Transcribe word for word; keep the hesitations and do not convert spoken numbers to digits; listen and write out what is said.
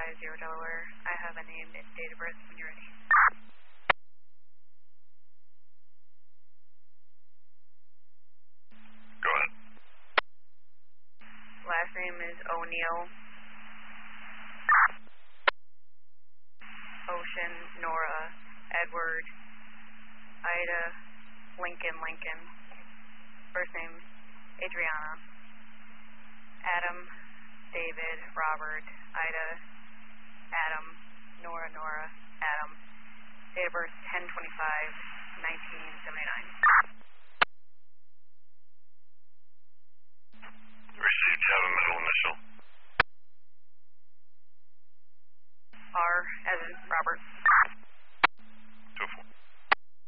five zero Delaware. I have a name and date of birth when you're ready. Go ahead. Last name is O'Neill. Ocean, Nora, Edward, Ida, Lincoln, Lincoln. First name, Adriana. Adam, David, Robert, Ida, Adam, Nora, Nora, Adam. Date of birth ten twenty-five nineteen seventy-nine. Received. Have a middle initial. R as in Robert.